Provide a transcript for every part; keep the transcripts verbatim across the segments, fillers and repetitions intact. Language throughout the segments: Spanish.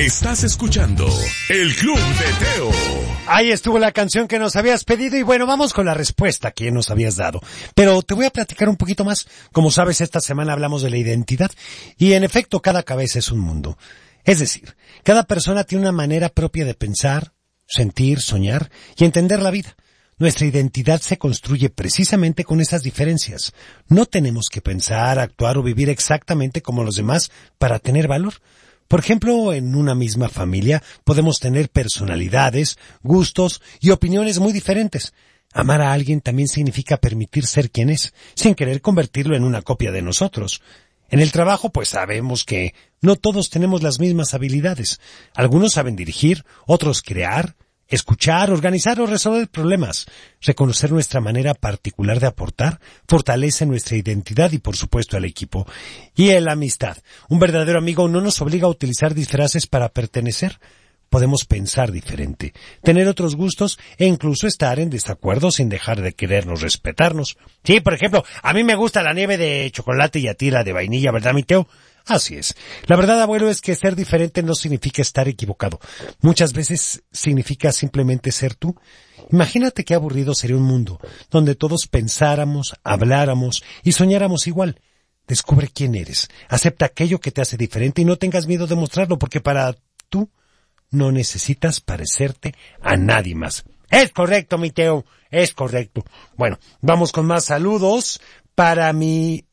Estás escuchando El Club de Teo. Ahí estuvo la canción que nos habías pedido y bueno, vamos con la respuesta que nos habías dado. Pero te voy a platicar un poquito más. Como sabes, esta semana hablamos de la identidad y en efecto cada cabeza es un mundo. Es decir, cada persona tiene una manera propia de pensar, sentir, soñar y entender la vida. Nuestra identidad se construye precisamente con esas diferencias. No tenemos que pensar, actuar o vivir exactamente como los demás para tener valor. Por ejemplo, en una misma familia podemos tener personalidades, gustos y opiniones muy diferentes. Amar a alguien también significa permitir ser quien es, sin querer convertirlo en una copia de nosotros. En el trabajo, pues sabemos que no todos tenemos las mismas habilidades. Algunos saben dirigir, otros crear, escuchar, organizar o resolver problemas. Reconocer nuestra manera particular de aportar fortalece nuestra identidad y, por supuesto, al equipo. Y en la amistad. Un verdadero amigo no nos obliga a utilizar disfraces para pertenecer. Podemos pensar diferente, tener otros gustos e incluso estar en desacuerdo sin dejar de querernos respetarnos. Sí, por ejemplo, a mí me gusta la nieve de chocolate y a ti la de vainilla, ¿verdad, mi Teo? Así es. La verdad, abuelo, es que ser diferente no significa estar equivocado. Muchas veces significa simplemente ser tú. Imagínate qué aburrido sería un mundo donde todos pensáramos, habláramos y soñáramos igual. Descubre quién eres, acepta aquello que te hace diferente y no tengas miedo de mostrarlo, porque para tú no necesitas parecerte a nadie más. Es correcto, mi Teo, es correcto. Bueno, vamos con más saludos para mi...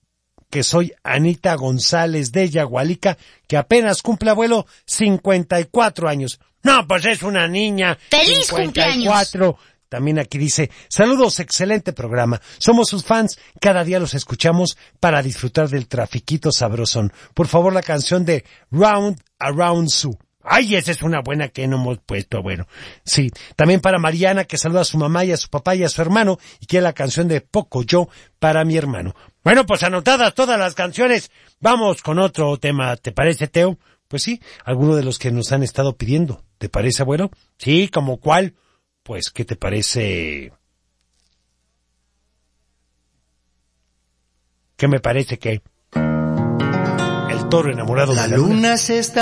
que soy Anita González de Yagualica, que apenas cumple, abuelo, cincuenta y cuatro años. No, pues es una niña. ¡Feliz cincuenta y cumpleaños! cuatro. También aquí dice, saludos, excelente programa. Somos sus fans, cada día los escuchamos para disfrutar del trafiquito sabrosón. Por favor, la canción de Round Around Sue. Ay, esa es una buena que no hemos puesto, bueno. Sí, también para Mariana, que saluda a su mamá y a su papá y a su hermano, y quiere la canción de Poco Yo para mi hermano. Bueno, pues anotadas todas las canciones, vamos con otro tema, ¿te parece, Teo? Pues sí, alguno de los que nos han estado pidiendo, ¿te parece, abuelo? Sí, ¿como cuál? Pues, ¿qué te parece? ¿Qué me parece que? El toro enamorado de la luna. La luna se está